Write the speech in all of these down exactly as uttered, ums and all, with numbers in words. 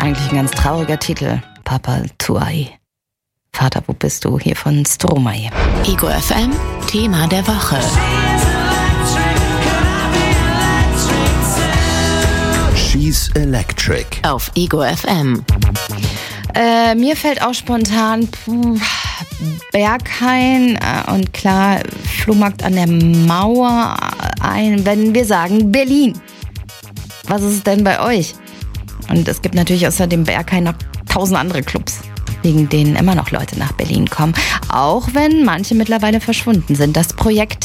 eigentlich ein ganz trauriger Titel. Papa Tuai. Vater, wo bist du? Hier von Stromae. Ego F M, Thema der Woche. She's Electric. Auf Ego F M. Äh, mir fällt auch spontan puh, Berghain äh, und klar Flohmarkt an der Mauer ein, wenn wir sagen Berlin. Was ist es denn bei euch? Und es gibt natürlich außer dem Berghain noch tausend andere Clubs, wegen denen immer noch Leute nach Berlin kommen. Auch wenn manche mittlerweile verschwunden sind. Das Projekt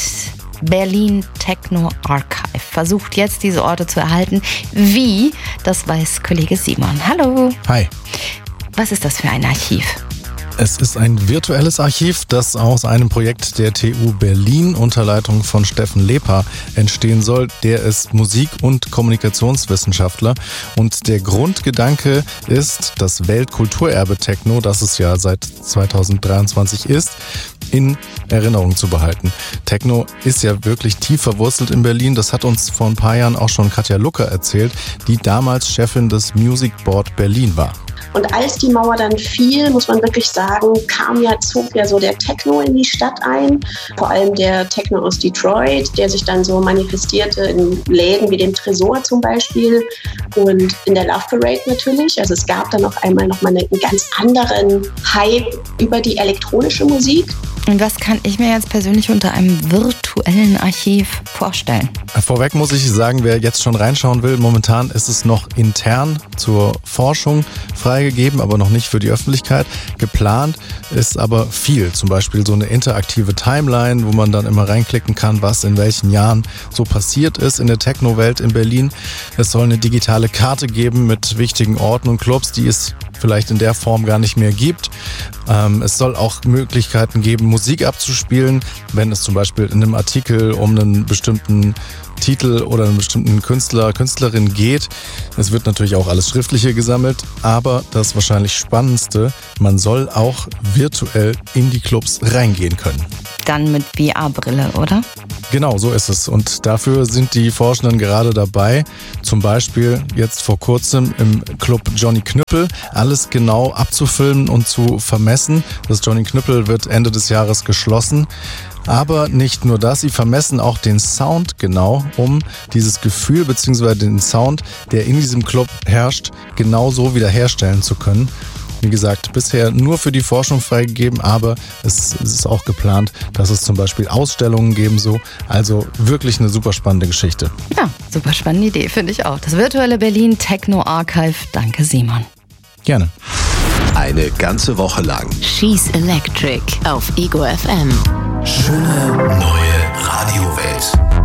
Berlin Techno Archive versucht jetzt, diese Orte zu erhalten. Wie? Das weiß Kollege Simon. Hallo. Hi. Was ist das für ein Archiv? Es ist ein virtuelles Archiv, das aus einem Projekt der T U Berlin unter Leitung von Steffen Lepa entstehen soll. Der ist Musik- und Kommunikationswissenschaftler. Und der Grundgedanke ist, das Weltkulturerbe Techno, das es ja seit zweitausenddreiundzwanzig ist, in Erinnerung zu behalten. Techno ist ja wirklich tief verwurzelt in Berlin. Das hat uns vor ein paar Jahren auch schon Katja Lucker erzählt, die damals Chefin des Music Board Berlin war. Und als die Mauer dann fiel, muss man wirklich sagen, kam ja, zog ja so der Techno in die Stadt ein. Vor allem der Techno aus Detroit, der sich dann so manifestierte in Läden wie dem Tresor zum Beispiel und in der Love Parade natürlich. Also es gab dann noch einmal noch mal einen ganz anderen Hype über die elektronische Musik. Und was kann ich mir jetzt persönlich unter einem virtuellen Archiv vorstellen? Vorweg muss ich sagen, wer jetzt schon reinschauen will, momentan ist es noch intern zur Forschung freigegeben, aber noch nicht für die Öffentlichkeit. Geplant ist aber viel, zum Beispiel so eine interaktive Timeline, wo man dann immer reinklicken kann, was in welchen Jahren so passiert ist in der Techno-Welt in Berlin. Es soll eine digitale Karte geben mit wichtigen Orten und Clubs, die es vielleicht in der Form gar nicht mehr gibt. Ähm, es soll auch Möglichkeiten geben, Musik abzuspielen, wenn es zum Beispiel in einem Artikel um einen bestimmten Titel oder einen bestimmten Künstler, Künstlerin geht. Es wird natürlich auch alles Schriftliche gesammelt, aber das wahrscheinlich Spannendste, man soll auch virtuell in die Clubs reingehen können. Dann mit V R-Brille, oder? Genau, so ist es. Und dafür sind die Forschenden gerade dabei, zum Beispiel jetzt vor kurzem im Club Johnny Knüppel alles genau abzufilmen und zu vermessen. Das Johnny Knüppel wird Ende des Jahres geschlossen. Aber nicht nur das, sie vermessen auch den Sound genau, um dieses Gefühl bzw. den Sound, der in diesem Club herrscht, genau so wiederherstellen zu können. Wie gesagt, bisher nur für die Forschung freigegeben, aber es ist auch geplant, dass es zum Beispiel Ausstellungen geben soll. Also wirklich eine super spannende Geschichte. Ja, super spannende Idee, finde ich auch. Das virtuelle Berlin Techno Archive. Danke, Simon. Gerne. Eine ganze Woche lang. She's Electric auf Ego F M. Schöne neue Radiowelt.